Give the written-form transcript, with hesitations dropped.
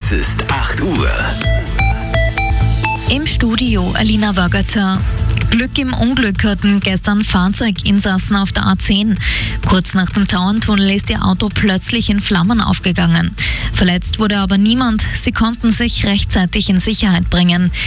Es ist 8 Uhr. Im Studio Alina Wögerter. Glück im Unglück hatten gestern Fahrzeuginsassen auf der A10. Kurz nach dem Tauerntunnel ist ihr Auto plötzlich in Flammen aufgegangen. Verletzt wurde aber niemand. Sie konnten sich rechtzeitig in Sicherheit bringen.